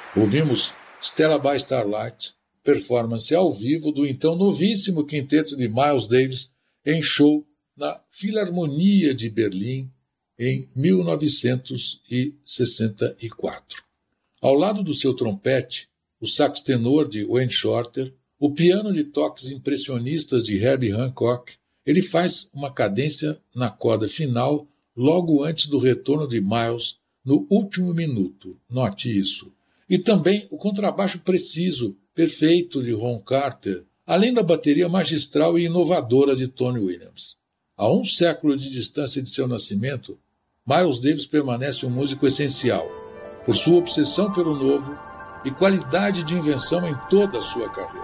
Ouvimos Stella by Starlight, performance ao vivo do então novíssimo quinteto de Miles Davis em show na Filarmonia de Berlim em 1964. Ao lado do seu trompete, o sax tenor de Wayne Shorter, o piano de toques impressionistas de Herbie Hancock, ele faz uma cadência na coda final logo antes do retorno de Miles no último minuto, note isso. E também o contrabaixo preciso, perfeito de Ron Carter, além da bateria magistral e inovadora de Tony Williams. A um século de distância de seu nascimento, Miles Davis permanece um músico essencial, por sua obsessão pelo novo e qualidade de invenção em toda a sua carreira.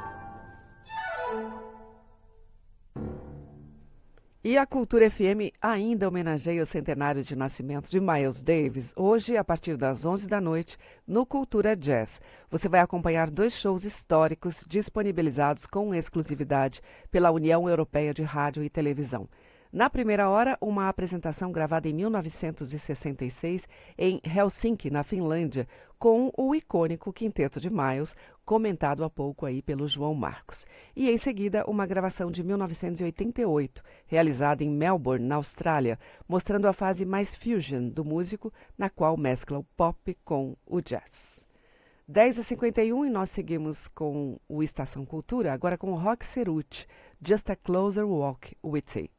E a Cultura FM ainda homenageia o centenário de nascimento de Miles Davis, hoje a partir das 11 da noite, no Cultura Jazz. Você vai acompanhar 2 shows históricos disponibilizados com exclusividade pela União Europeia de Rádio e Televisão. Na primeira hora, uma apresentação gravada em 1966 em Helsinki, na Finlândia, com o icônico Quinteto de Miles, comentado há pouco aí pelo João Marcos. E em seguida, uma gravação de 1988, realizada em Melbourne, na Austrália, mostrando a fase mais fusion do músico, na qual mescla o pop com o jazz. 10h51 e nós seguimos com o Estação Cultura, agora com o Rock Cerutti, Just a Closer Walk with It.